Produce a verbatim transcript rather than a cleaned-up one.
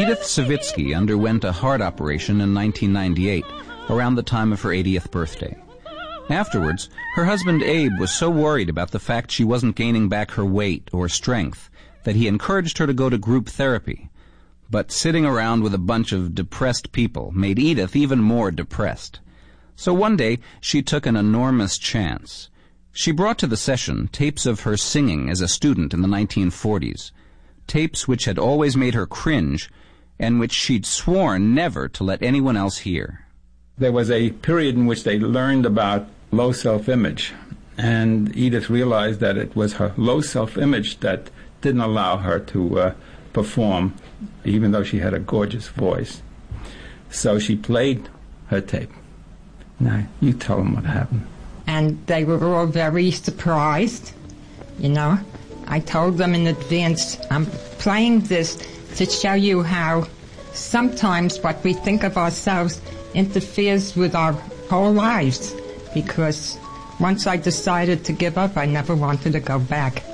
Edith Savitsky underwent a heart operation in nineteen ninety-eight, around the time of her eightieth birthday. Afterwards, her husband Abe was so worried about the fact she wasn't gaining back her weight or strength that he encouraged her to go to group therapy. But sitting around with a bunch of depressed people made Edith even more depressed. So one day, she took an enormous chance. She brought to the session tapes of her singing as a student in the nineteen forties, tapes which had always made her cringe and which she'd sworn never to let anyone else hear. There was a period in which they learned about low self-image, and Edith realized that it was her low self-image that didn't allow her to uh, perform, even though she had a gorgeous voice. So she played her tape. Now, you tell them what happened. And they were all very surprised, you know. I told them in advance, I'm playing this to show you how sometimes what we think of ourselves interferes with our whole lives, because once I decided to give up, I never wanted to go back.